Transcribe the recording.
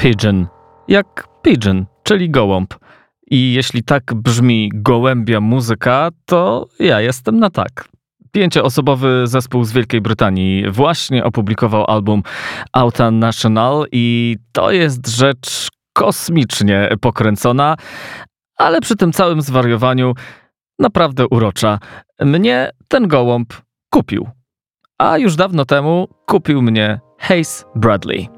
Pigeon, jak pigeon, czyli gołąb. I jeśli tak brzmi gołębia muzyka, to ja jestem na tak. 5-osobowy zespół z Wielkiej Brytanii właśnie opublikował album Auta National i to jest rzecz kosmicznie pokręcona, ale przy tym całym zwariowaniu naprawdę urocza. Mnie ten gołąb kupił, a już dawno temu kupił mnie Hayes Bradley.